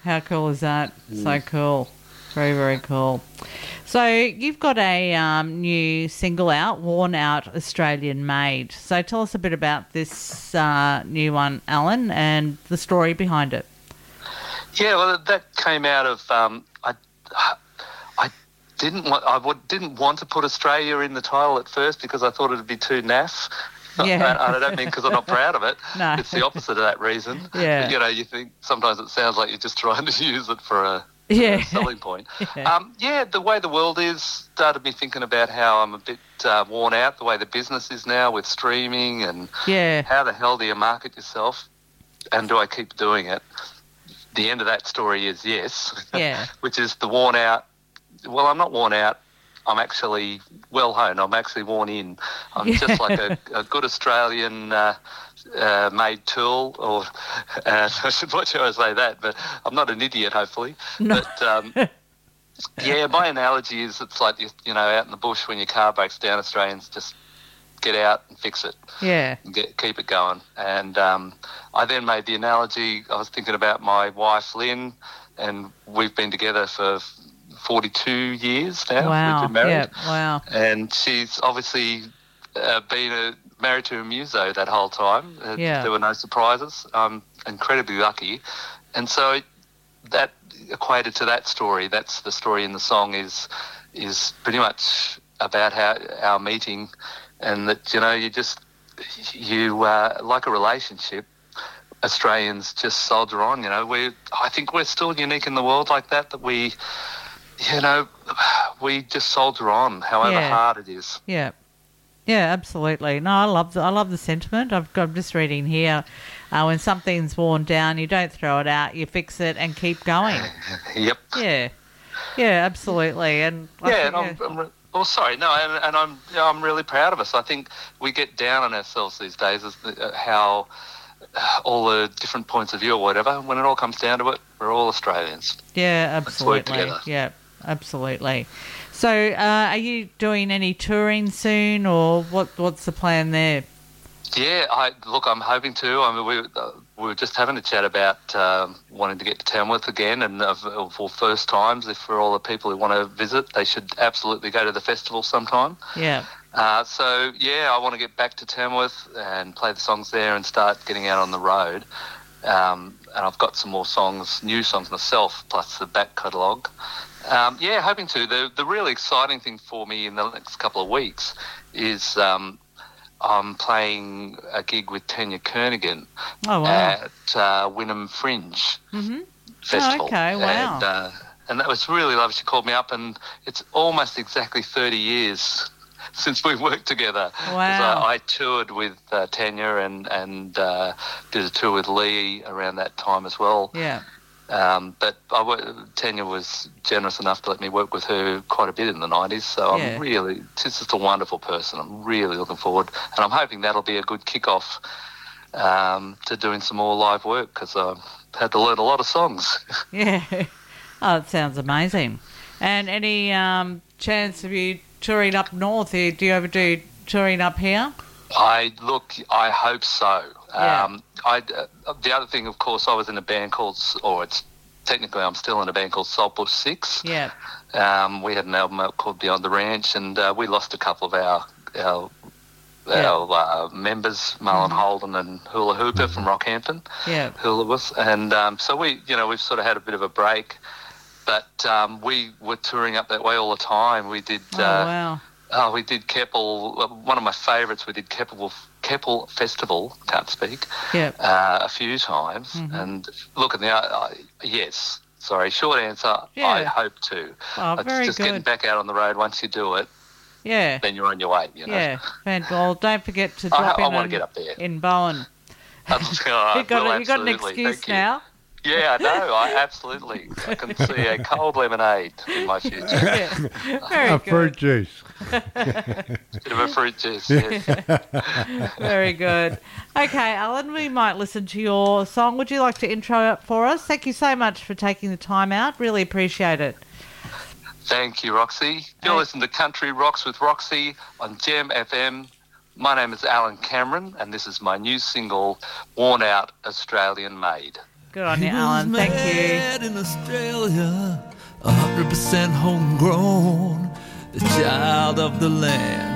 How cool is that? So cool. Very, very cool. So you've got a new single out, Worn Out Australian Made. So tell us a bit about this new one, Alan, and the story behind it. Yeah, well, that came out of I didn't want to put Australia in the title at first because I thought it would be too naff. Yeah. And I don't mean because I'm not proud of it. No. It's the opposite of that reason. Yeah. But, you think sometimes it sounds like you're just trying to use it for a selling point. The way the world is started me thinking about how I'm a bit worn out, the way the business is now with streaming and how the hell do you market yourself and do I keep doing it? The end of that story is yes, which is the worn out. Well, I'm not worn out. I'm actually well honed. I'm actually worn in. I'm just like a good Australian made tool, or I should watch how I say that, but I'm not an idiot, hopefully. No. But my analogy is it's like, out in the bush when your car breaks down, Australians just get out and fix it. Yeah. And keep it going. And I then made the analogy, I was thinking about my wife, Lynn, and we've been together for 42 years now. Wow. We've been married. Yeah. Wow. And she's obviously been married to a muso that whole time. There were no surprises. I'm incredibly lucky. And so that equated to that story. That's the story in the song is pretty much about how our meeting, and that, you like a relationship, Australians just soldier on. I think we're still unique in the world like that we just soldier on, however hard it is. Yeah. Yeah, absolutely. No, I love the sentiment. I'm just reading here. When something's worn down, you don't throw it out, you fix it and keep going. Yep. Yeah. Yeah, absolutely. And I'm really proud of us. I think we get down on ourselves these days as how all the different points of view or whatever. When it all comes down to it, we're all Australians. Yeah, absolutely. Let's work together. Yeah, absolutely. So, are you doing any touring soon, or what's the plan there? Yeah, I'm hoping to. I mean, we were just having a chat about wanting to get to Tamworth again, and for first times, if for all the people who want to visit, they should absolutely go to the festival sometime. Yeah. I want to get back to Tamworth and play the songs there and start getting out on the road. And I've got some more songs, new songs myself, plus the back catalogue. Hoping to. The really exciting thing for me in the next couple of weeks is I'm playing a gig with Tanya Kernaghan at Wynnum Fringe Festival. Oh, okay, wow. And that was really lovely. She called me up, and it's almost exactly 30 years since we worked together. Wow. I toured with Tanya and did a tour with Lee around that time as well. Yeah. But Tanya was generous enough to let me work with her quite a bit in the 90s, so she's just a wonderful person. I'm really looking forward, and I'm hoping that'll be a good kick-off to doing some more live work, because I've had to learn a lot of songs. Yeah. Oh, it sounds amazing. And any chance of you touring up north here? Do you ever do touring up here? I hope so. Yeah. The other thing, of course, I was in a band called, technically I'm still in a band called Saltbush 6. Yeah. We had an album out called Beyond the Ranch, and we lost a couple of our members, Marlon Holden and Hula Hooper from Rockhampton. Yeah. Hula was, and so we've sort of had a bit of a break, but we were touring up that way all the time. We did. Wow. We did Keppel. One of my favourites. We did Keppel Festival. Can't speak. Yeah. A few times. And look at the yes. Sorry. Short answer. Yeah. I hope to. Oh, very just good. getting back out on the road. Once you do it, yeah, then you're on your way. Yeah. Well, don't forget to drop I want to get up there in Bowen. You've got an excuse now. Yeah, I know. Absolutely. I can see a cold lemonade in my future. Yeah. Very good. Fruit juice. Bit of a fruit juice, yes. Very good. Okay, Alan, we might listen to your song. Would you like to intro it for us? Thank you so much for taking the time out. Really appreciate it. Thank you, Roxy. You're listening to Country Rocks with Roxy on Gem FM. My name is Alan Cameron, and this is my new single, Worn Out Australian Made. Good on you, Alan. Thank you. In Australia, 100% homegrown, the child of the land.